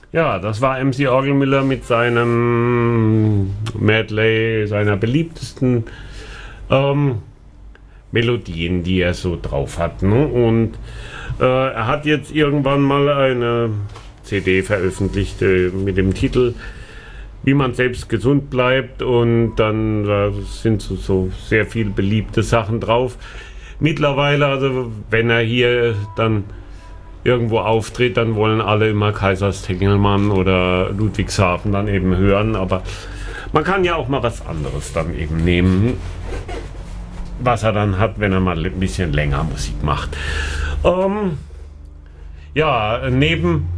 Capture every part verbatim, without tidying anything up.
Ja, das war M C Orgelmüller mit seinem Medley, seiner beliebtesten ähm, Melodien, die er so drauf hat. Ne? Und äh, er hat jetzt irgendwann mal eine C D veröffentlicht äh, mit dem Titel Wie man selbst gesund bleibt, und dann da sind so, so sehr viele beliebte Sachen drauf. Mittlerweile, also wenn er hier dann irgendwo auftritt, dann wollen alle immer Kaiserstengelmann oder Ludwigshafen dann eben hören, aber man kann ja auch mal was anderes dann eben nehmen, was er dann hat, wenn er mal ein bisschen länger Musik macht. Ähm, ja, neben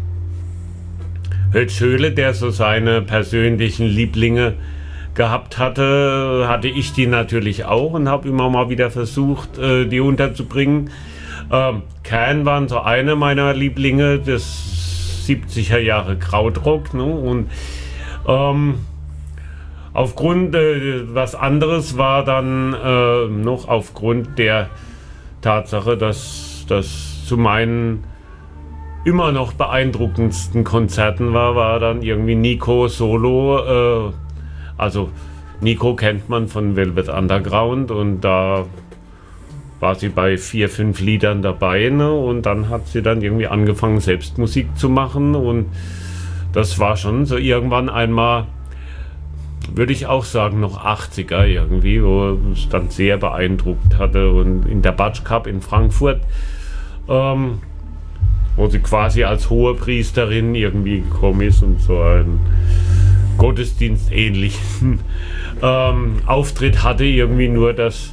Hötschöle, der so seine persönlichen Lieblinge gehabt hatte, hatte ich die natürlich auch und habe immer mal wieder versucht, äh, die unterzubringen. Ähm, Can waren so eine meiner Lieblinge des siebziger Jahre Krautrock, ne? Und ähm, aufgrund äh, was anderes war dann äh, noch aufgrund der Tatsache, dass das zu meinen immer noch beeindruckendsten Konzerten war, war dann irgendwie Nico Solo. Äh, also Nico kennt man von Velvet Underground, und da war sie bei vier, fünf Liedern dabei, ne? Und dann hat sie dann irgendwie angefangen, selbst Musik zu machen, und das war schon so irgendwann einmal, würde ich auch sagen, noch achtziger irgendwie, wo es dann sehr beeindruckt hatte, und in der Batsch Cup in Frankfurt, ähm, wo sie quasi als Hohepriesterin irgendwie gekommen ist und so einen Gottesdienstähnlichen ähm, Auftritt hatte, irgendwie nur, dass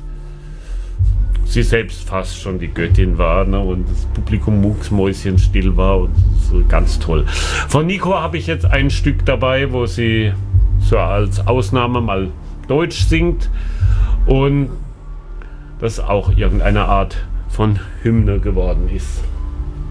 sie selbst fast schon die Göttin war, ne, und das Publikum mucksmäuschenstill war, und so ganz toll. Von Nico habe ich jetzt ein Stück dabei, wo sie so als Ausnahme mal Deutsch singt, und das auch irgendeine Art von Hymne geworden ist.